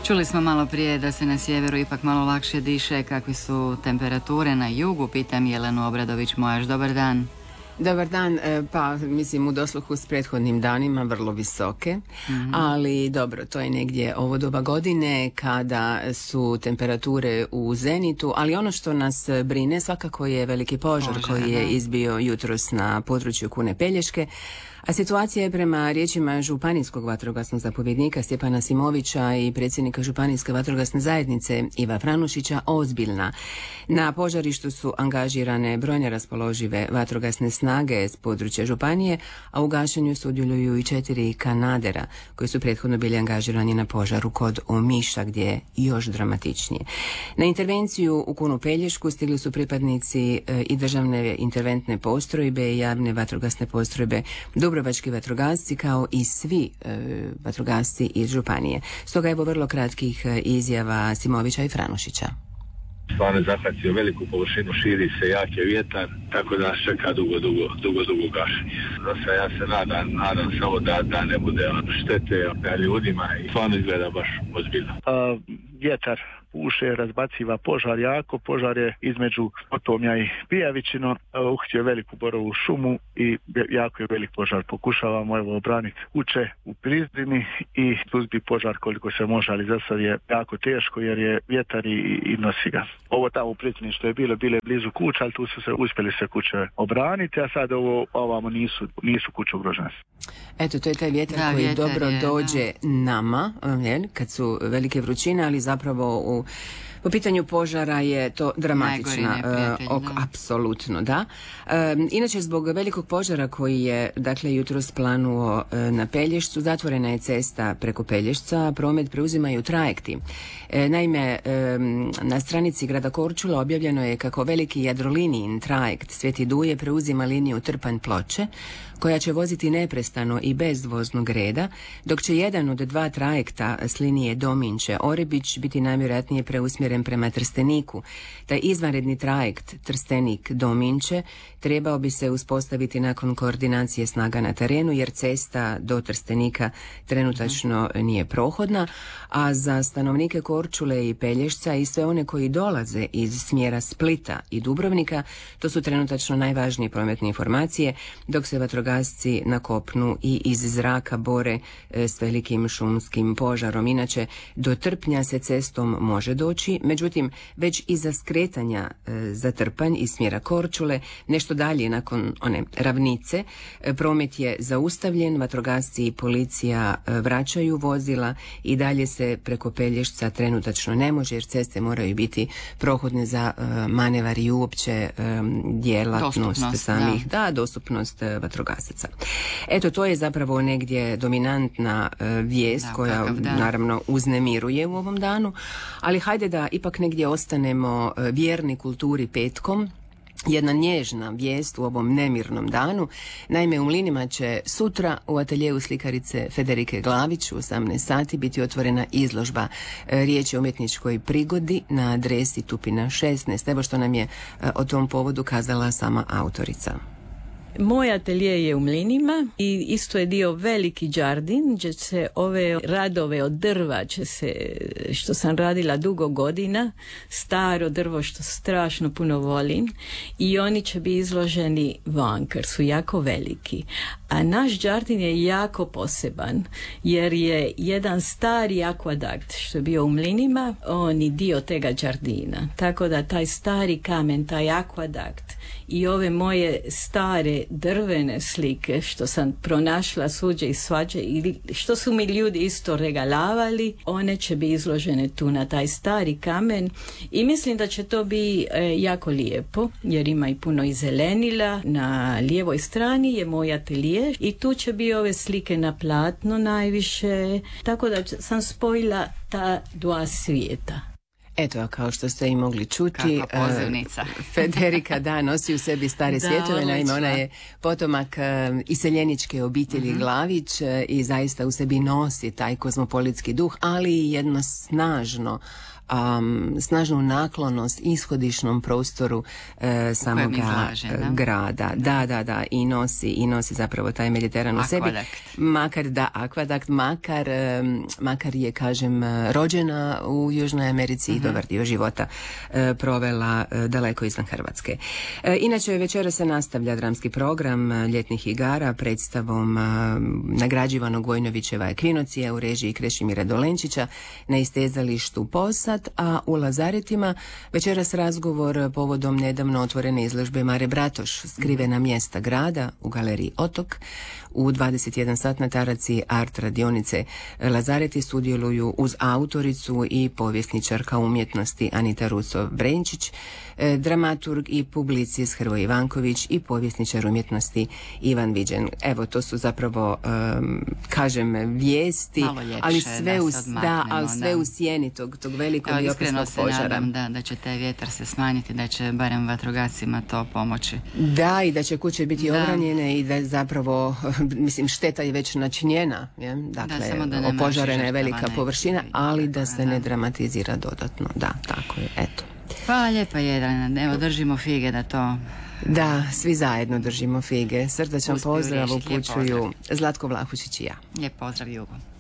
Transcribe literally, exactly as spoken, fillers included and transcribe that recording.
Čuli smo malo prije da se na sjeveru ipak malo lakše diše. Kakve su temperature na jugu? Pitam Jelenu Obradović-Mojaš. Dobar dan. Dobar dan, pa mislim u dosluhu s prethodnim danima vrlo visoke, mm-hmm. ali dobro, to je negdje ovo doba godine kada su temperature u zenitu, ali ono što nas brine svakako je veliki požar, požar koji je izbio jutros na području Kune Pelješke. A situacija je prema riječima županijskog vatrogasnog zapovjednika Stjepana Simovića i predsjednika županijske vatrogasne zajednice Iva Franušića ozbiljna. Na požarištu su angažirane brojne raspoložive vatrogasne snage s područja županije, a u gašenju sudjeluju i četiri kanadera koji su prethodno bili angažirani na požaru kod Omiša gdje je još dramatičnije. Na intervenciju u Kunu Pelješku stigli su pripadnici e, i državne interventne postrojbe i javne vatrogasne postrojbe Dubrovački vatrogasci kao i svi e, vatrogasci iz županije. Stoga evo vrlo kratkih e, izjava Simovića i Franušića. Stvarno je zahvatio veliku površinu, širi se jake vjetar, tako da nas čeka dugo, dugo, dugo, dugo gašenje. Zato ja se nadam, nadam samo da, da ne bude štete ljudima i stvarno izgleda baš ozbiljno. Uh, vjetar puše, razbaciva požar jako, požar je između Potomja i Pijavićino, uhitio veliku borovu šumu i jako je velik požar. Pokušavamo evo obraniti kuće u Prizdini i suzbiti požar koliko se može, ali za sad je jako teško jer je vjetar i, i nosi ga. Ovo tamo u Prizdini što je bilo, bilo je blizu kuća, ali tu su se uspjeli se kuće obraniti, a sad ovo ovamo nisu, nisu kuće ugrožene. Eto, to je taj vjetar da, koji vjetar dobro je, dođe da. nama, jel, kad su velike vrućine, ali zapravo u po pitanju požara je to dramatična, uh, apsolutno, da. Uh, inače, zbog velikog požara koji je, dakle, jutros planuo uh, na Pelješcu, zatvorena je cesta preko Pelješca, promet preuzimaju trajekti. Uh, naime, um, na stranici grada Korčula objavljeno je kako veliki Jadrolinijin trajekt Sveti Duje preuzima liniju Trpanj-Ploče, koja će voziti neprestano i bez voznog reda, dok će jedan od dva trajekta s linije Dominče-Orebić biti najvjerojatnije preusmjeren prema Trsteniku. Taj izvanredni trajekt Trstenik-Dominče trebao bi se uspostaviti nakon koordinacije snaga na terenu, jer cesta do Trstenika trenutačno nije prohodna, a za stanovnike Korčule i Pelješca i sve one koji dolaze iz smjera Splita i Dubrovnika, to su trenutačno najvažnije prometne informacije, dok se vatrogasci na kopnu i iz zraka bore e, s velikim šumskim požarom. Inače, do Trpnja se cestom može doći, međutim, već iza skretanja e, za Trpanj iz smjera Korčule, nešto dalje nakon one ravnice, e, promet je zaustavljen, vatrogasci i policija e, vraćaju vozila i dalje se preko Pelješca trenutačno ne može, jer ceste moraju biti prohodne za e, manevar i uopće e, djelatnost samih, da, da dostupnost e, vatrogasaca. Eto, to je zapravo negdje dominantna e, vijest da, koja naravno uznemiruje u ovom danu, ali hajde da ipak negdje ostanemo e, vjerni kulturi petkom. Jedna nježna vijest u ovom nemirnom danu. Naime, u Mlinima će sutra u ateljeu slikarice Federike Glavić u osamnaest sati biti otvorena izložba. Riječ je o umjetničkoj prigodi na adresi Tupina šesnaest. Evo što nam je o tom povodu kazala sama autorica. Moj atelje je u Mlinima i isto je dio veliki đardin gdje se ove radove od drva će se, što sam radila dugo godina, staro drvo što strašno puno volim, i oni će biti izloženi van jer su jako veliki. A naš đardin je jako poseban jer je jedan stari akvadakt što je bio u Mlinima, on je dio tega đardina. Tako da taj stari kamen, taj akvadakt i ove moje stare drvene slike što sam pronašla svuđe i svađe i što su mi ljudi isto regalavali, one će biti izložene tu na taj stari kamen i mislim da će to biti e, jako lijepo jer ima i puno i zelenila. Na lijevoj strani je moj atelje i tu će biti ove slike na platno najviše, tako da sam spojila ta dva svijeta. Eto, kao što ste i mogli čuti, kako pozivnica. Federica da nosi u sebi stare da, svjetove, naime ona je potomak uh, iseljeničke obitelji uh-huh. Glavić uh, i zaista u sebi nosi taj kozmopolitski duh, ali i jedno snažno Um, snažnu naklonost ishodišnom prostoru uh, samog grada. Da, da, da, i nosi, i nosi zapravo taj Mediteran u sebi. Makar da, akvadakt, makar, um, makar je, kažem, rođena u Južnoj Americi uh-huh. i dobar dio života uh, provela uh, daleko izvan Hrvatske. Uh, inače, večera se nastavlja dramski program uh, ljetnih igara predstavom uh, nagrađivanog Vojnovićeva Ekvinocija u režiji Krešimira Dolenčića na istezalištu Posad, a u Lazaretima večeras razgovor povodom nedavno otvorene izložbe Mare Bratoš, skrivena mjesta grada u galeriji Otok. U dvadeset jedan sat na taraci art radionice Lazareti sudjeluju uz autoricu i povjesničarka umjetnosti Anita Ruso-Brenčić, dramaturg i publicist Hrvoje Ivanković i povjesničar umjetnosti Ivan Viđen. Evo, to su zapravo, um, kažem, vijesti, ljepše, ali sve, u, da, ali sve da. u sjeni tog, tog velikog i opasnog požara. Se nadam da, da će taj vjetar se smanjiti, da će barem vatrogascima to pomoći. Da, i da će kuće biti da. obranjene i da zapravo, mislim, šteta je već načinjena. Je? Dakle, da, opožarena je velika ne, površina, ali da se da. ne dramatizira dodatno. Da, tako je, eto. Pa lijepa Jedrana, evo držimo fige da to... Da, svi zajedno držimo fige. Srdačan pozdrav upućuju Zlatko Vlahušić i ja. Lijep pozdrav Jugo.